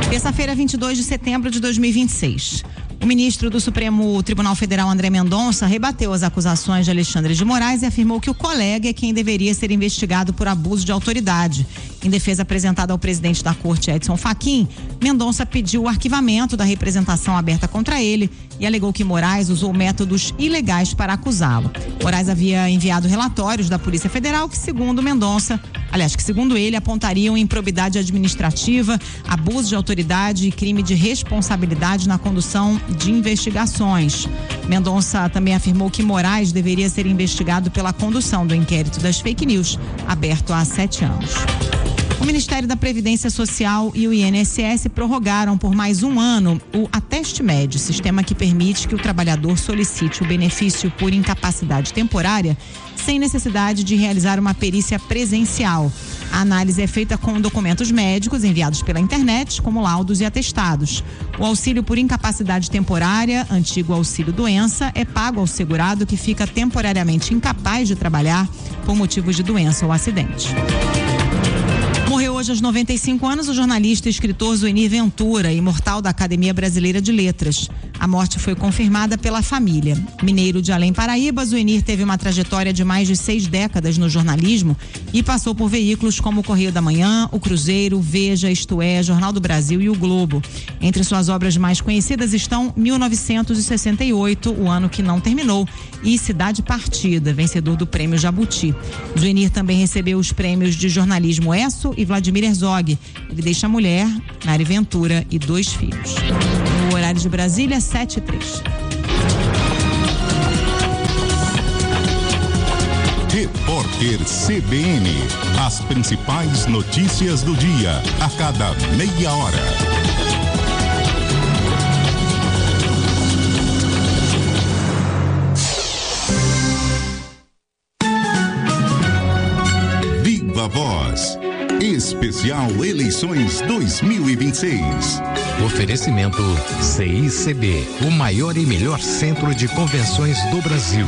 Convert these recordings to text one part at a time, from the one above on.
Terça-feira, 22 de setembro de 2026. O ministro do Supremo Tribunal Federal, André Mendonça, rebateu as acusações de Alexandre de Moraes e afirmou que o colega é quem deveria ser investigado por abuso de autoridade. Em defesa apresentada ao presidente da Corte, Edson Fachin, Mendonça pediu o arquivamento da representação aberta contra ele e alegou que Moraes usou métodos ilegais para acusá-lo. Moraes havia enviado relatórios da Polícia Federal que, segundo ele, apontariam improbidade administrativa, abuso de autoridade e crime de responsabilidade na condução de investigações. Mendonça também afirmou que Moraes deveria ser investigado pela condução do inquérito das fake news, aberto há 7 anos. O Ministério da Previdência Social e o INSS prorrogaram por mais um ano o AtesteMed, sistema que permite que o trabalhador solicite o benefício por incapacidade temporária sem necessidade de realizar uma perícia presencial. A análise é feita com documentos médicos enviados pela internet, como laudos e atestados. O auxílio por incapacidade temporária, antigo auxílio-doença, é pago ao segurado que fica temporariamente incapaz de trabalhar por motivos de doença ou acidente. Morreu hoje aos 95 anos o jornalista e escritor Zuenir Ventura, imortal da Academia Brasileira de Letras. A morte foi confirmada pela família. Mineiro de Além Paraíba, Zuenir teve uma trajetória de mais de 6 décadas no jornalismo e passou por veículos como o Correio da Manhã, o Cruzeiro, Veja, Isto É, Jornal do Brasil e o Globo. Entre suas obras mais conhecidas estão 1968, o ano que não terminou, e Cidade Partida, vencedor do Prêmio Jabuti. Zuenir também recebeu os prêmios de jornalismo ESSO e Vladimir Herzog. Ele deixa a mulher, Mari Ventura, e 2 filhos. No horário de Brasília, 7h03. Repórter CBN. As principais notícias do dia, a cada meia hora. Viva Voz. Especial Eleições 2026. Oferecimento CICB, o maior e melhor centro de convenções do Brasil.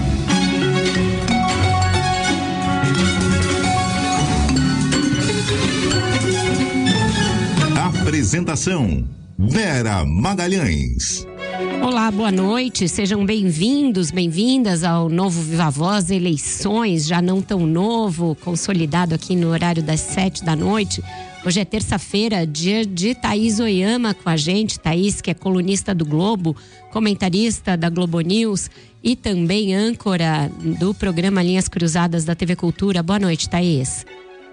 Apresentação: Vera Magalhães. Olá, boa noite, sejam bem-vindos, bem-vindas ao novo Viva Voz Eleições, já não tão novo, consolidado aqui no horário das 7 da noite. Hoje é terça-feira, dia de Thaís Oyama com a gente, Thaís, que é colunista do Globo, comentarista da Globo News e também âncora do programa Linhas Cruzadas da TV Cultura. Boa noite, Thaís.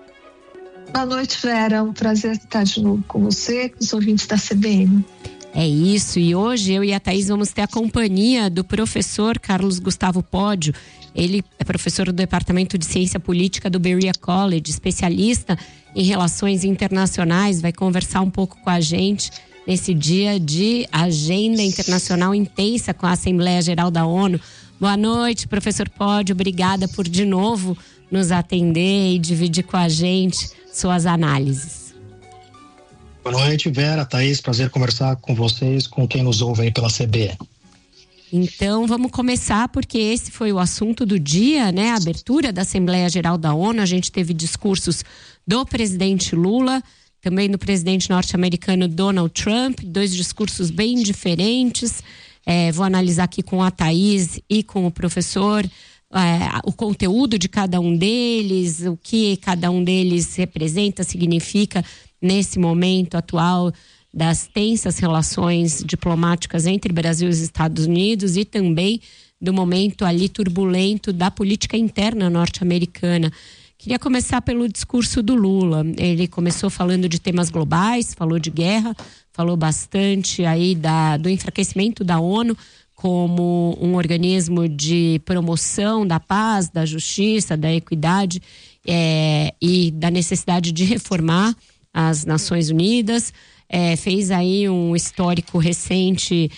Boa noite, Vera, é um prazer estar de novo com você, com os ouvintes da CBN. É isso, e hoje eu e a Thaís vamos ter a companhia do professor Carlos Gustavo Pódio. Ele é professor do Departamento de Ciência Política do Berea College, especialista em relações internacionais, vai conversar um pouco com a gente nesse dia de agenda internacional intensa com a Assembleia Geral da ONU. Boa noite, professor Pódio, obrigada por de novo nos atender e dividir com a gente suas análises. Boa noite, Vera, Thaís, prazer conversar com vocês, com quem nos ouve aí pela CBN. Então, vamos começar porque esse foi o assunto do dia, né? A abertura da Assembleia Geral da ONU, a gente teve discursos do presidente Lula, também do presidente norte-americano Donald Trump, 2 discursos bem diferentes. Vou analisar aqui com a Thaís e com o professor o conteúdo de cada um deles, o que cada um deles representa, significa nesse momento atual das tensas relações diplomáticas entre Brasil e os Estados Unidos e também do momento ali turbulento da política interna norte-americana. Queria começar pelo discurso do Lula. Ele começou falando de temas globais, falou de guerra, falou bastante aí do enfraquecimento da ONU como um organismo de promoção da paz, da justiça, da equidade e da necessidade de reformar as Nações Unidas. Fez aí um histórico recente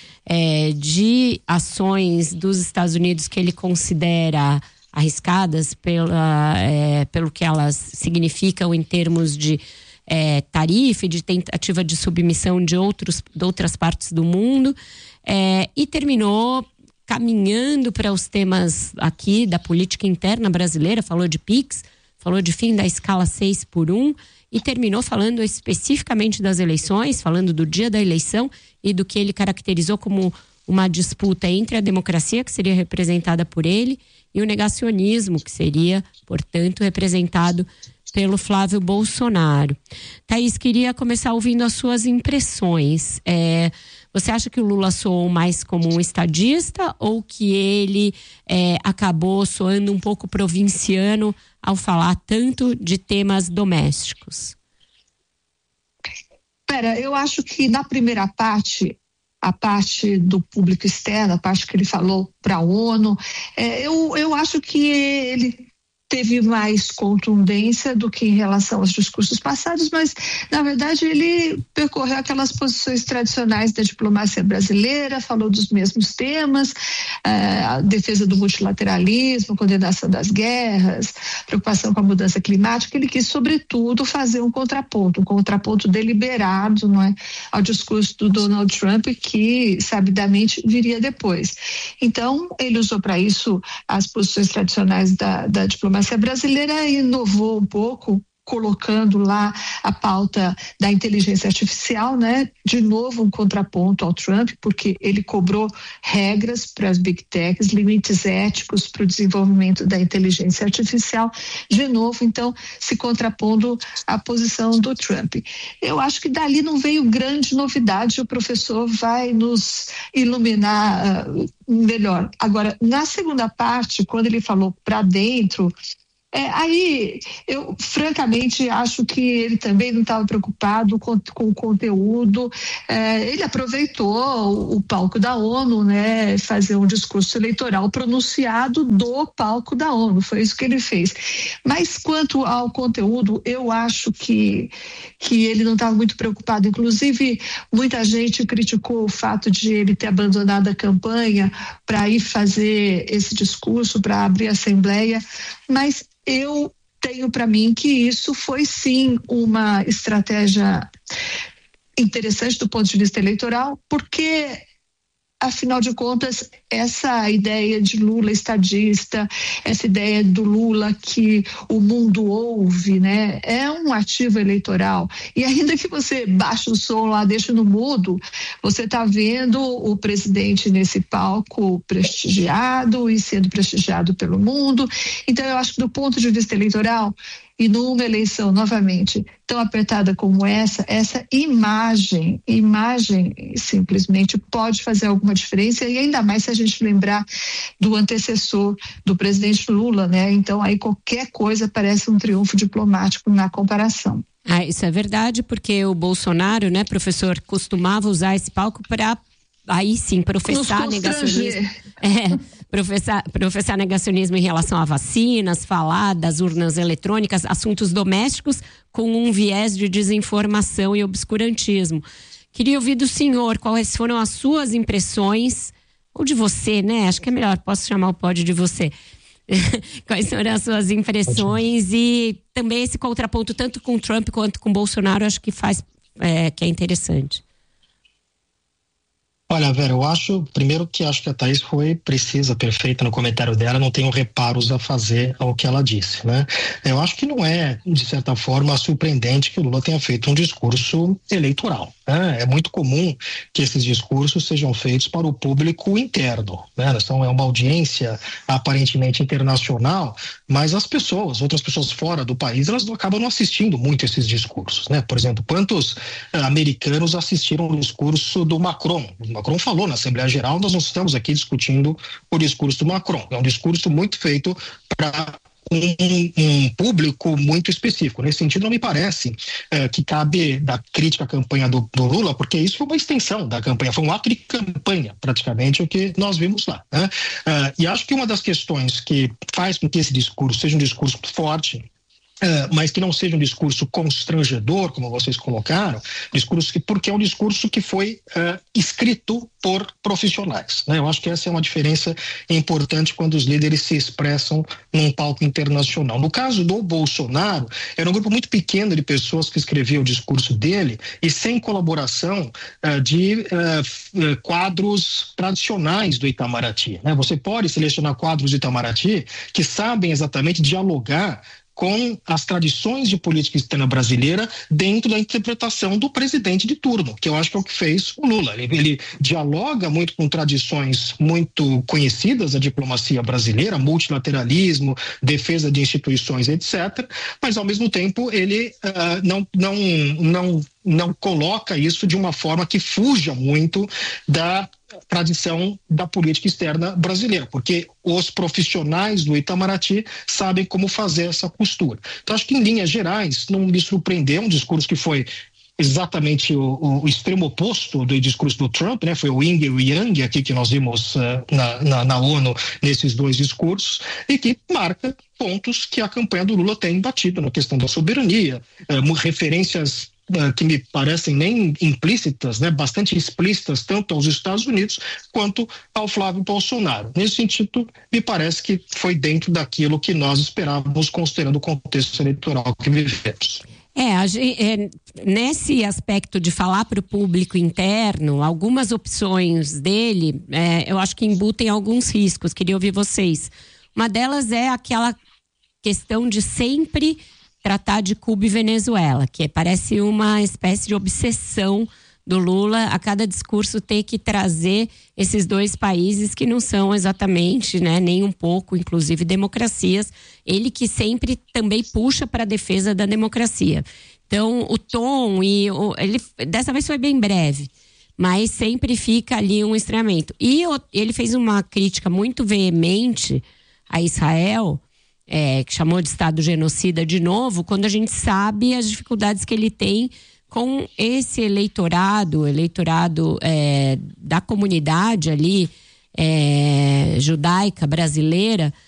de ações dos Estados Unidos que ele considera arriscadas pelo que elas significam em termos de tarifa e de tentativa de submissão de outras partes do mundo, e terminou caminhando para os temas aqui da política interna brasileira, falou de PIX, falou de fim da escala 6x1 e terminou falando especificamente das eleições, falando do dia da eleição e do que ele caracterizou como uma disputa entre a democracia, que seria representada por ele, e o negacionismo, que seria, portanto, representado pelo Flávio Bolsonaro. Thaís, queria começar ouvindo as suas impressões. Você acha que o Lula soou mais como um estadista ou que ele acabou soando um pouco provinciano ao falar tanto de temas domésticos? Eu acho que na primeira parte, a parte do público externo, a parte que ele falou para a ONU, eu acho que ele teve mais contundência do que em relação aos discursos passados, mas, na verdade, ele percorreu aquelas posições tradicionais da diplomacia brasileira, falou dos mesmos temas, a defesa do multilateralismo, condenação das guerras, preocupação com a mudança climática. Ele quis, sobretudo, fazer um contraponto deliberado, não é, ao discurso do Donald Trump, que, sabidamente, viria depois. Então, ele usou para isso as posições tradicionais da diplomacia brasileira, inovou um pouco, colocando lá a pauta da inteligência artificial, né? De novo um contraponto ao Trump, porque ele cobrou regras para as big techs, limites éticos para o desenvolvimento da inteligência artificial, de novo, então, se contrapondo à posição do Trump. Eu acho que dali não veio grande novidade, o professor vai nos iluminar melhor. Agora, na segunda parte, quando ele falou para dentro, aí eu francamente acho que ele também não estava preocupado com o conteúdo. Ele aproveitou o palco da ONU, né, fazer um discurso eleitoral pronunciado do palco da ONU, foi isso que ele fez. Mas quanto ao conteúdo, eu acho que ele não estava muito preocupado. Inclusive, muita gente criticou o fato de ele ter abandonado a campanha para ir fazer esse discurso, para abrir a Assembleia, mas eu tenho para mim que isso foi sim uma estratégia interessante do ponto de vista eleitoral, porque, afinal de contas, essa ideia de Lula estadista, essa ideia do Lula que o mundo ouve, né, é um ativo eleitoral. E ainda que você baixe o som lá, deixe no mudo, você está vendo o presidente nesse palco prestigiado e sendo prestigiado pelo mundo. Então, eu acho que do ponto de vista eleitoral, e numa eleição, novamente, tão apertada como essa imagem simplesmente pode fazer alguma diferença, e ainda mais se a gente lembrar do antecessor do presidente Lula, né? Então, aí qualquer coisa parece um triunfo diplomático na comparação. Isso é verdade, porque o Bolsonaro, né, professor, costumava usar esse palco para, aí sim, professar negacionismo. Professar negacionismo em relação a vacinas, falar das urnas eletrônicas, assuntos domésticos com um viés de desinformação e obscurantismo. Queria ouvir do senhor quais foram as suas impressões, ou de você, né? Acho que é melhor, posso chamar o pódio de você. Quais foram as suas impressões e também esse contraponto tanto com Trump quanto com Bolsonaro, acho que que é interessante. Olha, Vera, eu acho que a Thaís foi precisa, perfeita no comentário dela, não tenho reparos a fazer ao que ela disse, né? Eu acho que não é, de certa forma, surpreendente que o Lula tenha feito um discurso eleitoral, né? É muito comum que esses discursos sejam feitos para o público interno, né? Então, é uma audiência aparentemente internacional, mas outras pessoas fora do país, elas acabam não assistindo muito esses discursos, né? Por exemplo, quantos americanos assistiram o discurso do Macron? O Macron falou na Assembleia Geral, nós não estamos aqui discutindo o discurso do Macron. É um discurso muito feito para um público muito específico. Nesse sentido, não me parece que cabe da crítica à campanha do Lula, porque isso foi uma extensão da campanha, foi um ato de campanha, praticamente, o que nós vimos lá, né? E acho que uma das questões que faz com que esse discurso seja um discurso forte, mas que não seja um discurso constrangedor, como vocês colocaram, porque é um discurso que foi escrito por profissionais, né? Eu acho que essa é uma diferença importante quando os líderes se expressam num palco internacional. No caso do Bolsonaro, era um grupo muito pequeno de pessoas que escreviam o discurso dele e sem colaboração de quadros tradicionais do Itamaraty, né? Você pode selecionar quadros do Itamaraty que sabem exatamente dialogar com as tradições de política externa brasileira dentro da interpretação do presidente de turno, que eu acho que é o que fez o Lula. Ele dialoga muito com tradições muito conhecidas da diplomacia brasileira, multilateralismo, defesa de instituições, etc., mas ao mesmo tempo ele não coloca isso de uma forma que fuja muito da tradição da política externa brasileira, porque os profissionais do Itamaraty sabem como fazer essa costura. Então, acho que em linhas gerais não me surpreendeu um discurso que foi exatamente o extremo oposto do discurso do Trump, né? Foi o yin e o yang aqui que nós vimos na ONU nesses dois discursos, e que marca pontos que a campanha do Lula tem batido na questão da soberania, referências que me parecem nem implícitas, né, bastante explícitas, tanto aos Estados Unidos quanto ao Flávio Bolsonaro. Nesse sentido, me parece que foi dentro daquilo que nós esperávamos, considerando o contexto eleitoral que vivemos. Nesse aspecto de falar para o público interno, algumas opções dele, eu acho que embutem alguns riscos. Queria ouvir vocês. Uma delas é aquela questão de sempre tratar de Cuba e Venezuela, que parece uma espécie de obsessão do Lula a cada discurso ter que trazer esses dois países que não são exatamente, né, nem um pouco, inclusive, democracias. Ele que sempre também puxa para a defesa da democracia. Então, o tom, ele dessa vez foi bem breve, mas sempre fica ali um estranhamento. E ele fez uma crítica muito veemente a Israel, que chamou de Estado genocida de novo, quando a gente sabe as dificuldades que ele tem com esse eleitorado da comunidade ali judaica brasileira,